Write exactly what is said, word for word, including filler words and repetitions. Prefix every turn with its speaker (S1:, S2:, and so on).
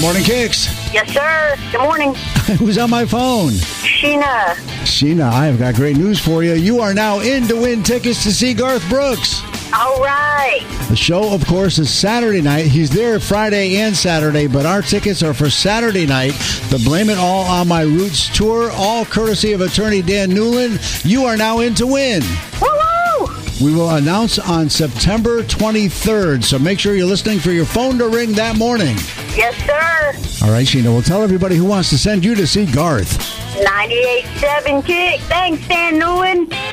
S1: morning, Kicks.
S2: Yes, sir. Good morning.
S1: Who's on my phone?
S2: Sheena.
S1: Sheena, I have got great news for you. You are now in to win tickets to see Garth Brooks.
S2: All right.
S1: The show, of course, is Saturday night. He's there Friday and Saturday, but our tickets are for Saturday night. The Blame It All on My Roots tour, all courtesy of attorney Dan Newland. You are now in to win.
S2: Woo-hoo!
S1: We will announce on September twenty-third, so make sure you're listening for your phone to ring that morning.
S2: Yes, sir.
S1: All right, Sheena, we'll tell everybody who wants to send you to see Garth.
S2: ninety-eight point seven Kick. Thanks, Dan Newland.